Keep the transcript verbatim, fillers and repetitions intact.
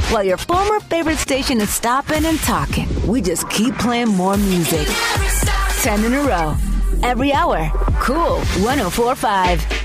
While your former favorite station is stopping and talking, we just keep playing more music. Ten in a row. Every hour. Cool one oh four point five.